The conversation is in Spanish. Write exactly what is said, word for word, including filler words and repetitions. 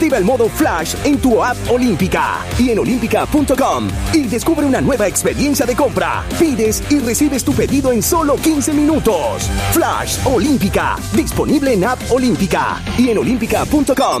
Activa el modo Flash en tu app Olímpica y en olímpica punto com y descubre una nueva experiencia de compra. Pides y recibes tu pedido en solo quince minutos. Flash Olímpica, disponible en app Olímpica y en olímpica punto com.